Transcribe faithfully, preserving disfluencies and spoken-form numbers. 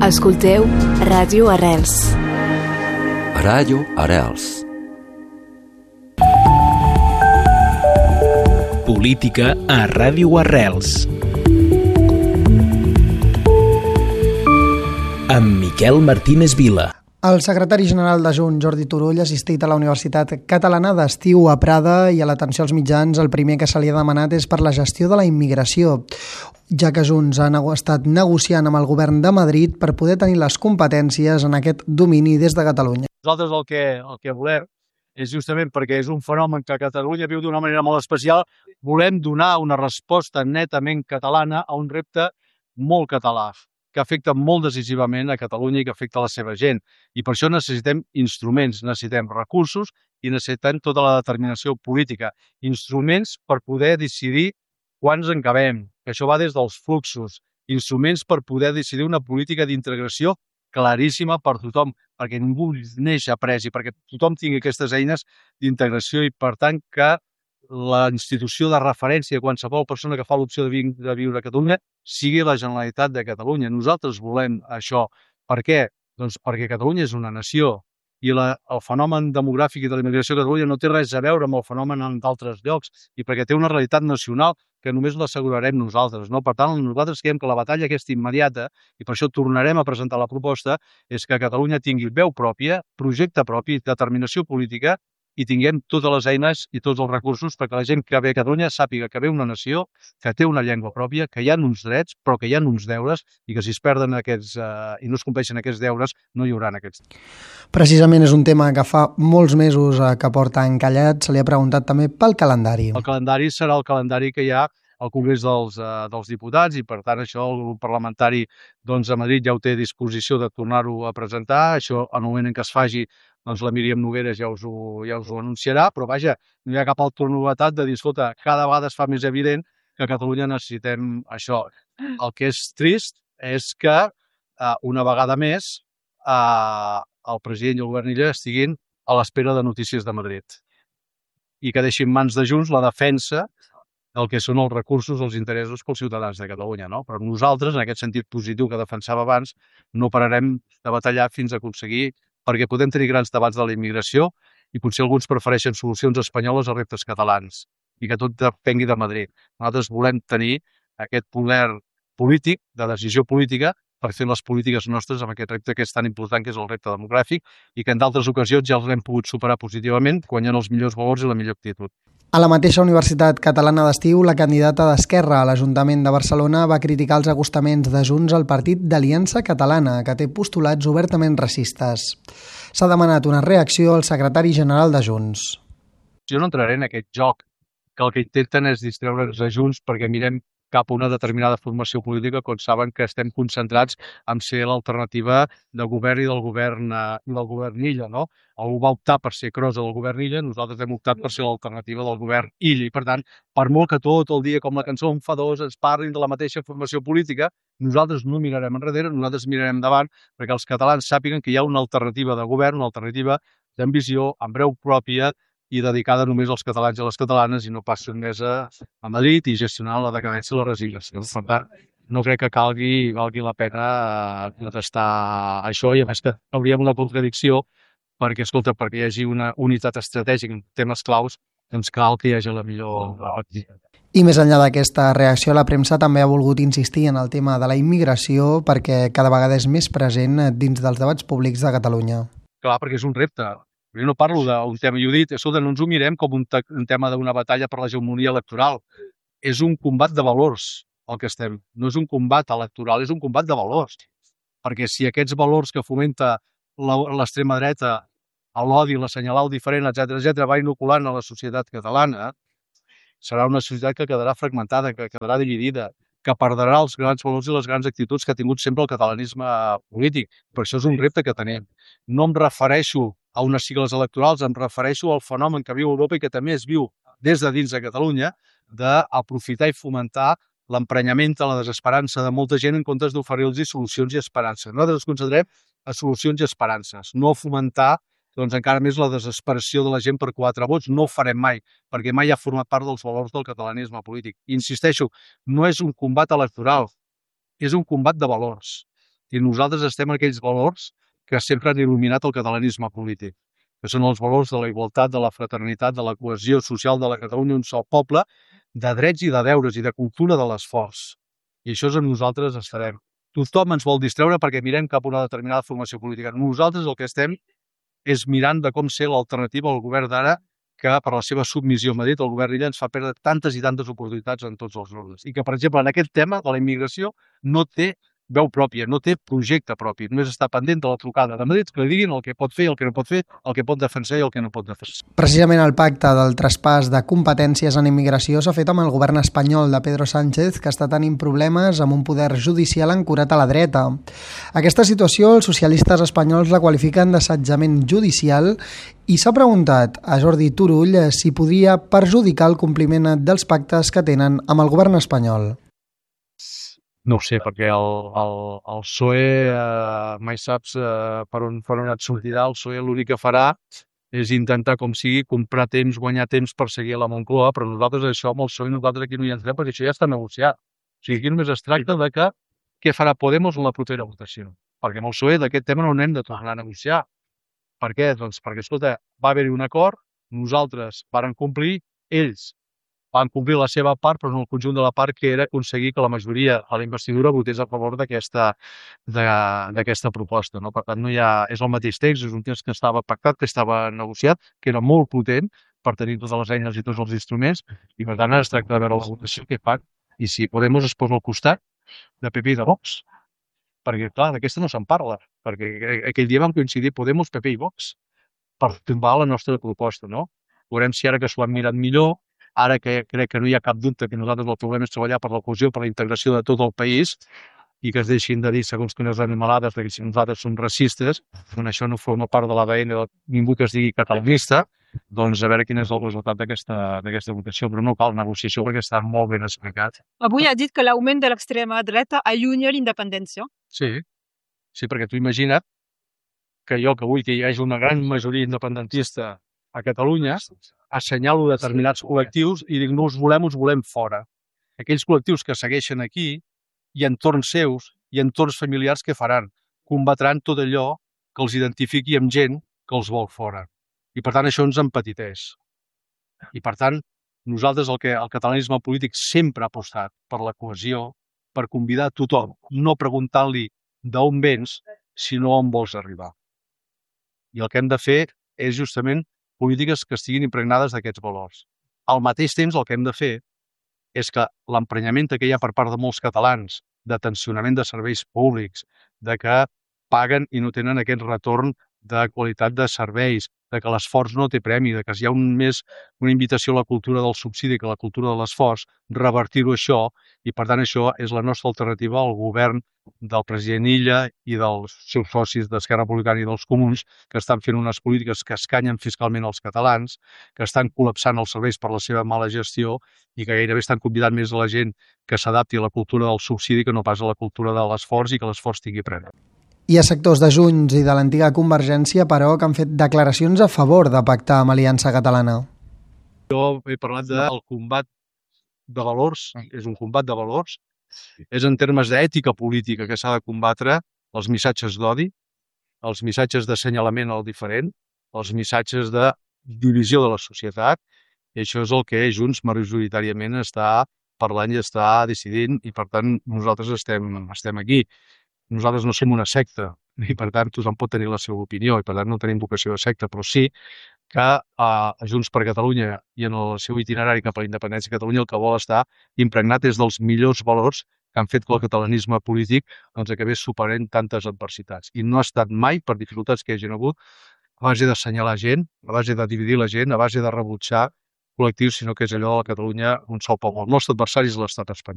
Escolteu Ràdio Arrels. Ràdio Arrels. Política a Ràdio Arrels. Amb Miquel Martínez Vila. El secretari general de Junts, Jordi Turull, ha assistit a la Universitat Catalana d'Estiu a Prada i a l'atenció als mitjans el primer que se li ha demanat és per la gestió de la immigració, ja que Junts ha estat negociant amb el govern de Madrid per poder tenir les competències en aquest domini des de Catalunya. Nosaltres el que, el que volem és justament perquè és un fenomen que Catalunya viu d'una manera molt especial, volem donar una resposta netament catalana a un repte molt català, que afecta molt decisivament a Catalunya i que afecta a la seva gent. I per això necessitem instruments, necessitem recursos i necessitem tota la determinació política. Instruments per poder decidir quan ens encabem, que això va des dels fluxos. Instruments per poder decidir una política d'integració claríssima per tothom, perquè ningú neix après i perquè tothom tingui aquestes eines d'integració i, per tant, que la institució de referència de qualsevol persona que fa l'opció de, vi de viure a Catalunya sigui la Generalitat de Catalunya. Nosaltres volem això. Per què? Doncs perquè Catalunya és una nació i la, el fenomen demogràfic i de la immigració a Catalunya no té res a veure amb el fenomen en d'altres llocs i perquè té una realitat nacional que només l'assegurarem nosaltres. No? Per tant, nosaltres creiem que la batalla aquesta immediata, i per això tornarem a presentar la proposta, és que Catalunya tingui veu pròpia, projecte propi, determinació política, i tinguem totes les eines i tots els recursos perquè la gent que ve a Catalunya sàpiga que ve una nació, que té una llengua pròpia, que hi ha uns drets, però que hi ha uns deures i que si es perden aquests eh, i no es compleixen aquests deures, no hi haurà aquests. Precisament és un tema que fa molts mesos eh, que porta encallat. Se li ha preguntat també pel calendari. El calendari serà el calendari que hi ha al Congrés dels, eh, dels Diputats i, per tant, això el grup parlamentari doncs, a Madrid ja ho té a disposició de tornar-ho a presentar. Això, en el moment en què es faci, doncs la Míriam Nogueras ja us, ho, ja us ho anunciarà, però vaja, no hi ha cap altra novetat de dir, escolta, cada vegada es fa més evident que a Catalunya necessitem això. El que és trist és que eh, una vegada més eh, el president i el govern Illa estiguin a l'espera de notícies de Madrid i que deixin mans de Junts la defensa del que són els recursos, els interessos pels ciutadans de Catalunya. No? Però nosaltres, en aquest sentit positiu que defensava abans, no pararem de batallar fins a aconseguir, perquè podem tenir grans debats de la immigració i potser alguns prefereixen solucions espanyoles a reptes catalans i que tot depengui de Madrid. Nosaltres volem tenir aquest poder polític, de decisió política, per fer les polítiques nostres amb aquest repte que és tan important, que és el repte demogràfic, i que en d'altres ocasions ja els hem pogut superar positivament, guanyant els millors valors i la millor actitud. A la mateixa Universitat Catalana d'Estiu, la candidata d'Esquerra a l'Ajuntament de Barcelona va criticar els acostaments de Junts al partit d'Aliança Catalana, que té postulats obertament racistes. S'ha demanat una reacció al secretari general de Junts. Jo no entraré en aquest joc, que el que intenten és distreure'ns a Junts perquè mirem cap a una determinada formació política quan saben que estem concentrats en ser l'alternativa de govern i del govern, eh, i del govern Illa. No? Algú va optar per ser crossa del govern Illa, nosaltres hem optat per ser l'alternativa del govern Illa. I per tant, per molt que tot el dia, com la cançó enfadós, ens parlin de la mateixa formació política, nosaltres no mirarem enrere, nosaltres mirarem endavant perquè els catalans sàpiguen que hi ha una alternativa de govern, una alternativa d'ambició, amb breu pròpia, i dedicada només als catalans i a les catalanes i no pas sotmesa a Madrid i gestionar la decadència i la resignació. Per tant, no crec que calgui, valgui la pena detestar això i a més que hauríem una contradicció perquè, escolta, perquè hi hagi una unitat estratègica en temes claus, doncs cal que hi hagi la millor... I més enllà d'aquesta reacció, la premsa també ha volgut insistir en el tema de la immigració perquè cada vegada és més present dins dels debats públics de Catalunya. Clar, perquè és un repte. Jo no parlo d'un tema, i ho he dit, escolta, no ens ho mirem com un, un tema d'una batalla per l'hegemonia electoral. És un combat de valors el que estem. No és un combat electoral, és un combat de valors. Perquè si aquests valors que fomenta l'extrema dreta, l'odi, l'assenyalar el diferent, etcètera, etcètera, va inoculant a la societat catalana, serà una societat que quedarà fragmentada, que quedarà dividida, que perdrà els grans valors i les grans actituds que ha tingut sempre el catalanisme polític. Per això és un repte que tenim. No em refereixo a unes sigles electorals, em refereixo al fenomen que viu Europa i que també es viu des de dins de Catalunya, d'aprofitar i fomentar l'emprenyament, la desesperança de molta gent en comptes d'oferir-los solucions i esperances. Nosaltres ens concentrem a solucions i esperances, no a fomentar doncs, encara més la desesperació de la gent per quatre vots. No ho farem mai, perquè mai ha format part dels valors del catalanisme polític. I insisteixo, no és un combat electoral, és un combat de valors. I nosaltres estem en aquells valors que sempre han il·luminat el catalanisme polític, que són els valors de la igualtat, de la fraternitat, de la cohesió social de la Catalunya, un sol poble, de drets i de deures i de cultura de l'esforç. I això és on nosaltres estarem. Tothom ens vol distreure perquè mirem cap a una determinada formació política. Nosaltres el que estem és mirant de com ser l'alternativa al govern d'ara, que per la seva submissió a Madrid el govern d'ella ens fa perdre tantes i tantes oportunitats en tots els ordres. I que, per exemple, en aquest tema de la immigració no té veu pròpia, no té projecte propi, només està pendent de la trucada de Madrid que li diguin el que pot fer i el que no pot fer, el que pot defensar i el que no pot defensar. Precisament el pacte del traspàs de competències en immigració s'ha fet amb el govern espanyol de Pedro Sánchez, que està tenint problemes amb un poder judicial ancorat a la dreta. Aquesta situació els socialistes espanyols la qualifiquen d'assetjament judicial i s'ha preguntat a Jordi Turull si podria perjudicar el compliment dels pactes que tenen amb el govern espanyol. No ho sé, perquè el, el, el P S O E eh, mai saps eh, per on, per on et sortirà. El P S O E l'únic que farà és intentar, com sigui, comprar temps, guanyar temps per seguir a la Moncloa, però nosaltres això amb el P S O E nosaltres aquí no hi entrem perquè això ja està negociat. O sigui, aquí només es tracta de que què farà Podemos en la propera votació. Perquè amb el P S O E d'aquest tema no n'hem de tornar a negociar. Per què? Doncs perquè, escolta, va haver-hi un acord, nosaltres varen complir, ells van complir la seva part, però no el conjunt de la part que era aconseguir que la majoria a la investidura votés a favor d'aquesta d'aquesta proposta. No? Per tant, no hi ha, és el mateix text, és un text que estava pactat, que estava negociat, que era molt potent per tenir totes les eines i tots els instruments, i per tant es tracta de veure la votació que fan i si Podemos es posa al costat de P P i de Vox. Perquè, clar, d'aquesta no se'n parla, perquè aquell dia vam coincidir Podemos, P P i Vox per tombar la nostra proposta. No? Veurem si ara que s'ho han mirat millor, ara que crec que no hi ha cap dubte que nosaltres el problema és treballar per la cohesió, per la integració de tot el país i que es deixin de dir segons quines animalades de que si nosaltres som racistes, doncs això no forma part de l'A D N de ningú que es digui catalanista, doncs a veure quin és el resultat d'aquesta votació. Però no cal negociació perquè està molt ben explicat. Avui ha dit que l'augment de l'extrema dreta allunya l'independència. Sí, sí, perquè tu imagina't que jo que vull que hi hagi una gran majoria independentista a Catalunya, assenyalo determinats col·lectius i dic no us volem, us volem fora. Aquells col·lectius que segueixen aquí i entorns seus i entorns familiars que faran? Combatran tot allò que els identifiqui amb gent que els vol fora. I per tant això ens empetiteix. I per tant nosaltres el que el catalanisme polític sempre ha apostat per la cohesió, per convidar a tothom, no preguntant-li d'on vens, sinó on vols arribar. I el que hem de fer és justament polítiques que estiguin impregnades d'aquests valors. Al mateix temps, el que hem de fer és que l'emprenyament que hi ha per part de molts catalans de tensionament de serveis públics, de que paguen i no tenen aquest retorn de qualitat de serveis, de que l'esforç no té premi, de que hi ha un més una invitació a la cultura del subsidi que a la cultura de l'esforç, revertir-ho això, i per tant això és la nostra alternativa al govern del president Illa i dels seus socis d'Esquerra Republicana i dels Comuns, que estan fent unes polítiques que escanyen fiscalment els catalans, que estan col·lapsant els serveis per la seva mala gestió i que gairebé estan convidant més a la gent que s'adapti a la cultura del subsidi que no pas a la cultura de l'esforç i que l'esforç tingui premi. Hi ha sectors de Junts i de l'antiga Convergència, però, que han fet declaracions a favor de pactar amb Aliança Catalana. Jo he parlat del combat de valors, és un combat de valors, és en termes d'ètica política que s'ha de combatre els missatges d'odi, els missatges d'assenyalament al diferent, els missatges de divisió de la societat, i això és el que Junts majoritàriament està parlant i està decidint, i per tant nosaltres estem, estem aquí. Nosaltres no som una secta i per tant tothom pot tenir la seva opinió i per tant no tenim vocació de secta, però sí que a Junts per Catalunya i en el seu itinerari cap a la independència de Catalunya el que vol estar impregnat és dels millors valors que han fet que el catalanisme polític doncs, acabés superant tantes adversitats. I no ha estat mai, per dificultats que hi hagin hagut, a base d'assenyalar gent, a base de dividir la gent, a base de rebutjar col·lectius, sinó que és allò de la Catalunya un sol poble. El nostre adversari és l'estat espanyol.